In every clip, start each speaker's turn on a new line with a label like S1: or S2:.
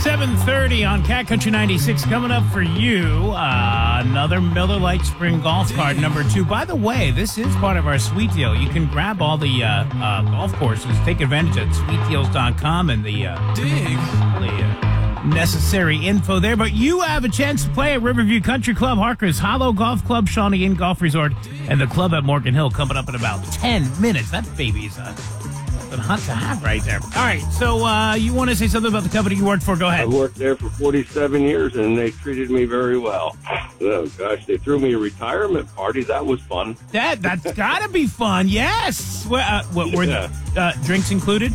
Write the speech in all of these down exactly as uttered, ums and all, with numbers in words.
S1: seven thirty on Cat Country ninety-six. Coming up for you, uh, another Miller Lite Spring Golf Cart number two. By the way, this is part of our sweet deal. You can grab all the uh, uh, golf courses, take advantage at sweet deals dot com and the, uh,
S2: Dig.
S1: the uh, necessary info there. But you have a chance to play at Riverview Country Club, Harker's Hollow Golf Club, Shawnee Inn Golf Resort, and the club at Morgan Hill coming up in about ten minutes. That baby's uh, hot to have right there. All right, so uh, you want to say something about the company you worked for? Go ahead.
S3: I worked there for forty-seven years, and they treated me very well. Oh, gosh, they threw me a retirement party. That was fun.
S1: That, that's got to be fun, yes. Well, uh, what, were
S3: Yeah.
S1: uh, drinks included?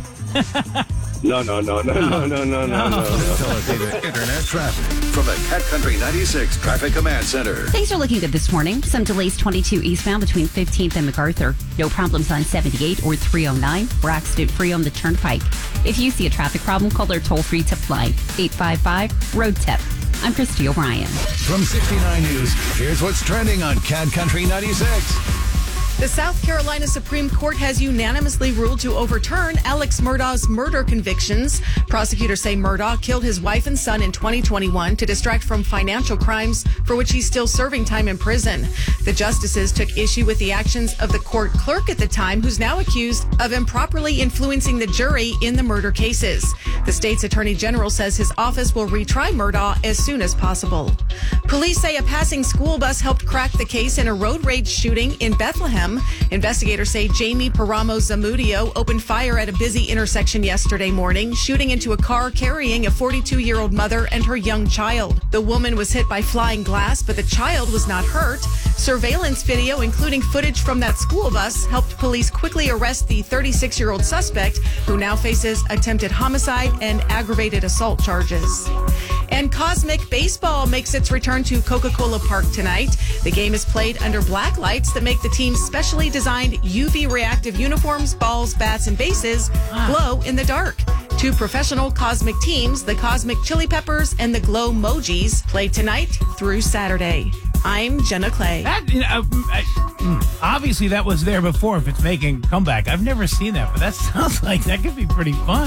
S3: No, no, no, no, no, no, no, no, no, no.
S4: Internet traffic from the Cat Country ninety-six Traffic Command Center.
S5: Things are looking good this morning. Some delays twenty-two eastbound between fifteenth and MacArthur. No problems on seventy-eight or three oh nine. We're accident free on the Turnpike. If you see a traffic problem, call our toll-free tip line, eight five five, road tip. I'm Christy O'Brien.
S4: From sixty-nine News, here's what's trending on Cat Country ninety-six.
S6: The South Carolina Supreme Court has unanimously ruled to overturn Alex Murdaugh's murder convictions. Prosecutors say Murdaugh killed his wife and son in twenty twenty-one to distract from financial crimes for which he's still serving time in prison. The justices took issue with the actions of the court clerk at the time, who's now accused of improperly influencing the jury in the murder cases. The state's attorney general says his office will retry Murdaugh as soon as possible. Police say a passing school bus helped crack the case in a road rage shooting in Bethlehem. Investigators say Jamie Paramo Zamudio opened fire at a busy intersection yesterday morning, shooting into a car carrying a forty-two-year-old mother and her young child. The woman was hit by flying glass, but the child was not hurt. Surveillance video, including footage from that school bus, helped police quickly arrest the thirty-six-year-old suspect, who now faces attempted homicide and aggravated assault charges. And Cosmic Baseball makes its return to Coca-Cola Park tonight. The game is played under black lights that make the team's specially designed U V reactive uniforms, balls, bats, and bases glow in the dark. Two professional Cosmic teams, the Cosmic Chili Peppers and the Glow Mojis, play tonight through Saturday. I'm Jenna Clay.
S1: That, you know, I, obviously, that was there before if it's making a comeback. I've never seen that, but that sounds like that could be pretty fun.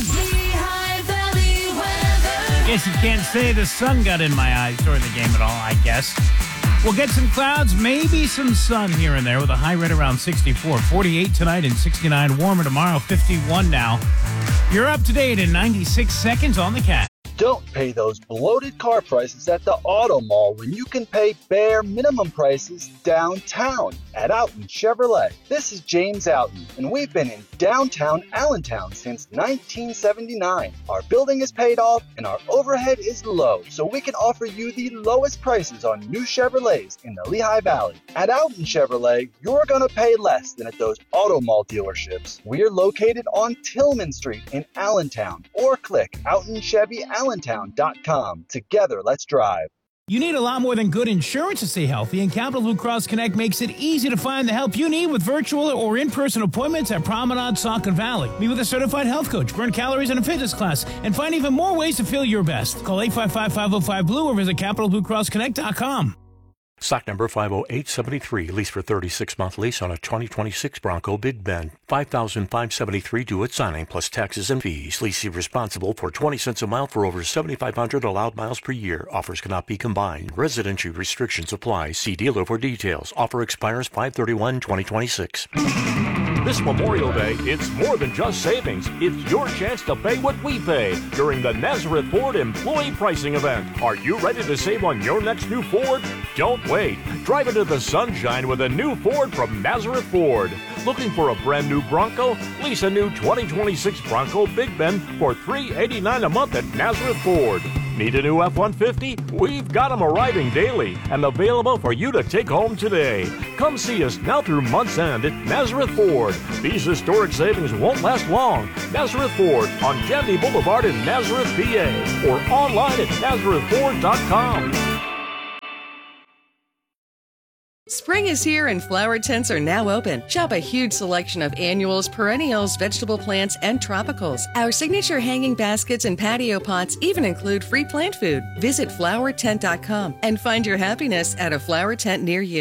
S1: Guess you can't say the sun got in my eyes during the game at all, I guess. We'll get some clouds, maybe some sun here and there with a high right around sixty-four. forty-eight tonight and sixty-nine. Warmer tomorrow, fifty-one now. You're up to date in ninety-six seconds on the Cat.
S7: Don't pay those bloated car prices at the auto mall when you can pay bare minimum prices downtown at Outen Chevrolet. This is James Outen, and we've been in downtown Allentown since nineteen seventy-nine. Our building is paid off and our overhead is low, so we can offer you the lowest prices on new Chevrolets in the Lehigh Valley. At Outen Chevrolet, you're going to pay less than at those auto mall dealerships. We're located on Tillman Street in Allentown, or click Outen Chevy Allentown dot com. Together, let's drive.
S1: You need a lot more than good insurance to stay healthy, and Capital Blue Cross Connect makes it easy to find the help you need with virtual or in-person appointments at Promenade Saucon Valley. Meet with a certified health coach, burn calories in a fitness class, and find even more ways to feel your best. Call eight five five, five oh five, blue or visit capital blue cross connect dot com.
S8: Stock number five oh eight seven three, lease for thirty-six month lease on a twenty twenty-six Bronco Big Bend. five thousand five hundred seventy-three due at signing plus taxes and fees. Leasee responsible for twenty cents a mile for over seventy-five hundred allowed miles per year. Offers cannot be combined. Residency restrictions apply. See dealer for details. Offer expires five thirty-one twenty twenty-six.
S9: This Memorial Day, it's more than just savings. It's your chance to pay what we pay during the Nazareth Ford Employee Pricing Event. Are you ready to save on your next new Ford? Don't wait. Drive into the sunshine with a new Ford from Nazareth Ford. Looking for a brand new Bronco? Lease a new twenty twenty-six Bronco Big Bend for three hundred eighty-nine dollars a month at Nazareth Ford. Need a new F one fifty? We've got them arriving daily and available for you to take home today. Come see us now through month's end at Nazareth Ford. These historic savings won't last long. Nazareth Ford on Kennedy Boulevard in Nazareth, P A, or online at nazareth ford dot com.
S10: Spring is here and flower tents are now open. Shop a huge selection of annuals, perennials, vegetable plants, and tropicals. Our signature hanging baskets and patio pots even include free plant food. Visit flower tent dot com and find your happiness at a flower tent near you.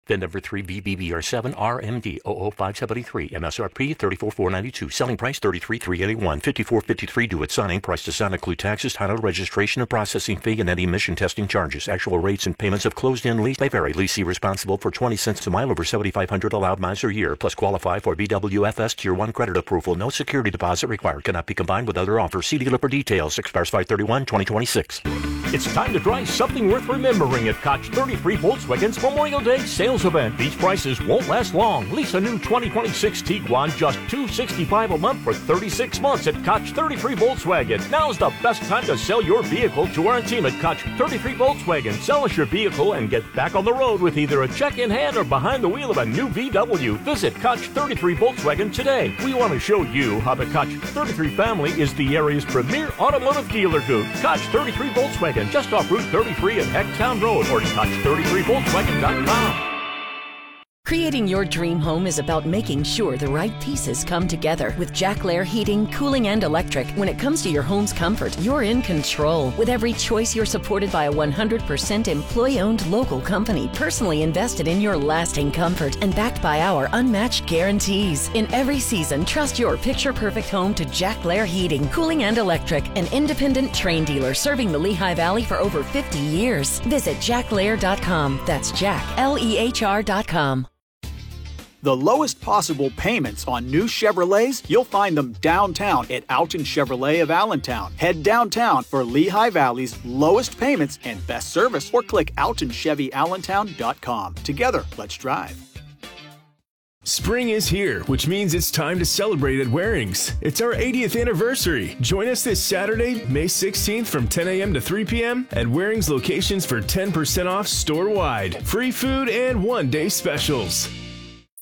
S8: Then number three B B B R seven R M D zero zero five seven three. M S R P thirty-four thousand four hundred ninety-two. Selling price thirty-three thousand three hundred eighty-one. fifty-four fifty-three due at signing. Price does not include taxes, title, registration, and processing fee, and any emission testing charges. Actual rates and payments of closed-in lease may vary. Leasee responsible for twenty cents a mile over seventy-five hundred allowed miles a year, plus qualify for B W F S Tier one credit approval. No security deposit required. Cannot be combined with other offers. See dealer for details. Expires five thirty-one twenty twenty-six.
S9: It's time to try something worth remembering at Koch thirty-three Volkswagen's Memorial Day sales event. These prices won't last long. Lease a new twenty twenty-six Tiguan just two hundred sixty-five dollars a month for thirty-six months at Koch thirty-three Volkswagen. Now's the best time to sell your vehicle to our team at Koch thirty-three Volkswagen. Sell us your vehicle and get back on the road with either a check in hand or behind the wheel of a new V W. Visit Koch thirty-three Volkswagen today. We want to show you how the Koch thirty-three family is the area's premier automotive dealer group. Koch thirty-three Volkswagen, just off Route thirty-three and Hecktown Road, or Koch thirty-three Volkswagen dot com.
S2: Creating your dream home is about making sure the right pieces come together. With Jack Lair Heating, Cooling, and Electric, when it comes to your home's comfort, you're in control. With every choice, you're supported by a one hundred percent employee-owned local company, personally invested in your lasting comfort and backed by our unmatched guarantees. In every season, trust your picture-perfect home to Jack Lair Heating, Cooling, and Electric, an independent Trane dealer serving the Lehigh Valley for over fifty years. Visit jack lair dot com. That's Jack, L E H R dot com.
S11: The lowest possible payments on new Chevrolets, you'll find them downtown at Alton Chevrolet of Allentown. Head downtown for Lehigh Valley's lowest payments and best service, or click alton chevy allentown dot com. Together, let's drive.
S12: Spring is here, which means it's time to celebrate at Waring's. It's our eightieth anniversary. Join us this Saturday, May sixteenth from ten a.m. to three p.m. at Waring's locations for ten percent off store-wide. Free food and one-day specials.